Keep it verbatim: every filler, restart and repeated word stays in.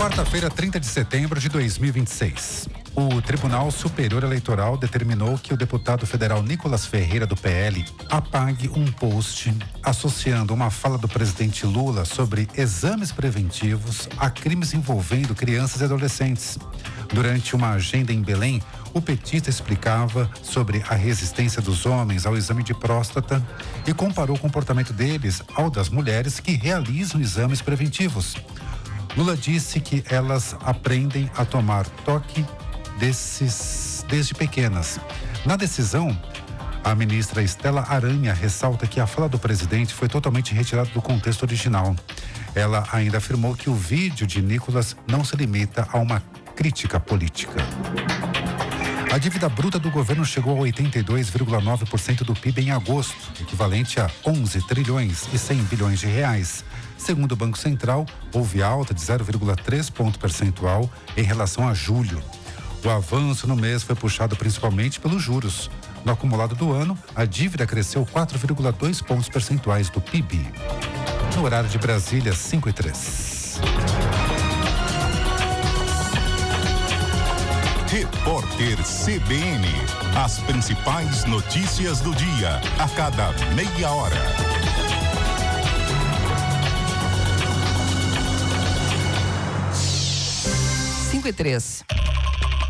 Quarta-feira, trinta de setembro de dois mil e vinte e seis. O Tribunal Superior Eleitoral determinou que o deputado federal Nicolas Ferreira, do P L, apague um post associando uma fala do presidente Lula sobre exames preventivos a crimes envolvendo crianças e adolescentes. Durante uma agenda em Belém, o petista explicava sobre a resistência dos homens ao exame de próstata e comparou o comportamento deles ao das mulheres que realizam exames preventivos. Lula disse que elas aprendem a tomar toque desses desde pequenas. Na decisão, a ministra Estela Aranha ressalta que a fala do presidente foi totalmente retirada do contexto original. Ela ainda afirmou que o vídeo de Nicolas não se limita a uma crítica política. A dívida bruta do governo chegou a oitenta e dois vírgula nove por cento do P I B em agosto, equivalente a onze trilhões e cem bilhões de reais. Segundo o Banco Central, houve alta de zero vírgula três ponto percentual em relação a julho. O avanço no mês foi puxado principalmente pelos juros. No acumulado do ano, a dívida cresceu quatro vírgula dois pontos percentuais do P I B. No horário de Brasília, cinco e três. Repórter C B N. As principais notícias do dia, a cada meia hora. cinco e três.